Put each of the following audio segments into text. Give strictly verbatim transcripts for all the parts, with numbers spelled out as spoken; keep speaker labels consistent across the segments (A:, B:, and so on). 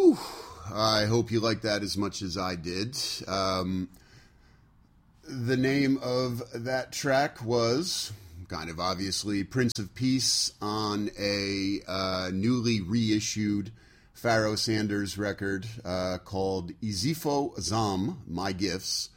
A: Whew. I hope you liked that as much as I did. Um, the name of that track was, kind of obviously, Prince of Peace on a uh, newly reissued Pharoah Sanders record uh, called Izifo Zam, My Gifts,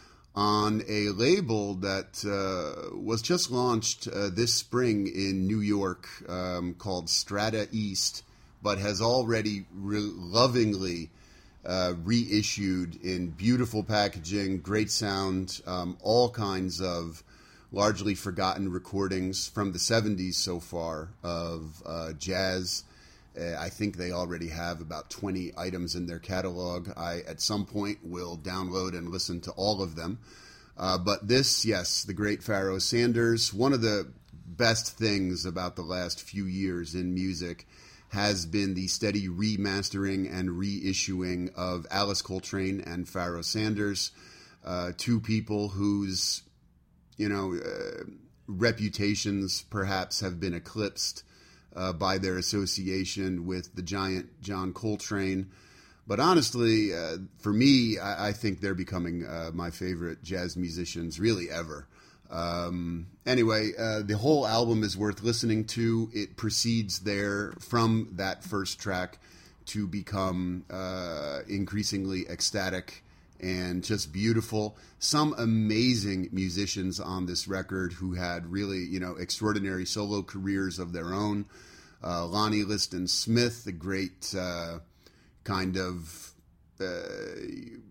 A: on a label that uh, was just launched uh, this spring in New York um, called Strata East, but has already re- lovingly uh, reissued in beautiful packaging, great sound, um, all kinds of largely forgotten recordings from the seventies so far of uh, jazz. Uh, I think they already have about twenty items in their catalog. I, at some point, will download and listen to all of them. Uh, but this, yes, the great Pharoah Sanders, one of the best things about the last few years in music has been the steady remastering and reissuing of Alice Coltrane and Pharoah Sanders, uh, two people whose, you know, uh, reputations perhaps have been eclipsed Uh, by their association with the giant John Coltrane. But honestly, uh, for me, I, I think they're becoming uh, my favorite jazz musicians really ever. Um, anyway, uh, the whole album is worth listening to. It proceeds there from that first track to become uh, increasingly ecstatic and just beautiful. Some amazing musicians on this record who had really, you know, extraordinary solo careers of their own. Uh, Lonnie Liston Smith, the great uh, kind of uh,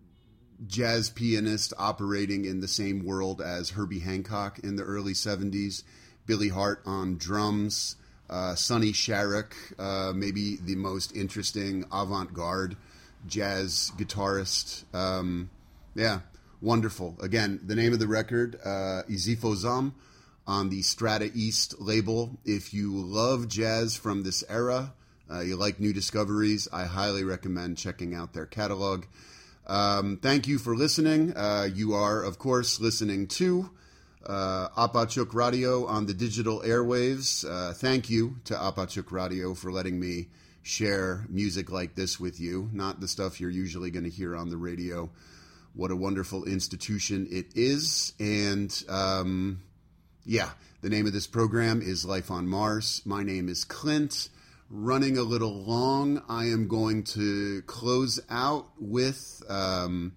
A: jazz pianist operating in the same world as Herbie Hancock in the early seventies. Billy Hart on drums. Uh, Sonny Sharrock, uh, maybe the most interesting avant-garde jazz guitarist. Um, yeah, wonderful. Again, the name of the record, uh, Izifo Zam, on the Strata East label. If you love jazz from this era, uh, you like new discoveries, I highly recommend checking out their catalog. Um, thank you for listening. Uh, you are, of course, listening to uh, Apachuk Radio on the digital airwaves. Uh, thank you to Apachuk Radio for letting me share music like this with you, not the stuff you're usually going to hear on the radio. What a wonderful institution it is. And um, yeah, the name of this program is Life on Mars. My name is Clint. Running a little long, I am going to close out with um,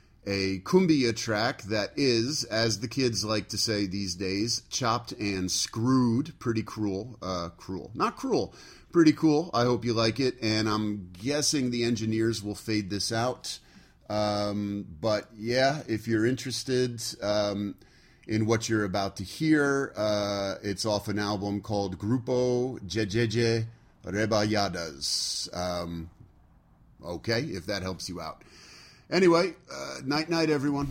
A: a cumbia track that is, as the kids like to say these days, chopped and screwed. Pretty cruel. Uh, cruel. Not cruel. Pretty cool. I hope you like it. And I'm guessing the engineers will fade this out. Um, but yeah, if you're interested um, in what you're about to hear, uh, it's off an album called Grupo Jejeje Rebayadas. Um, okay, if that helps you out. Anyway, uh, night night, everyone.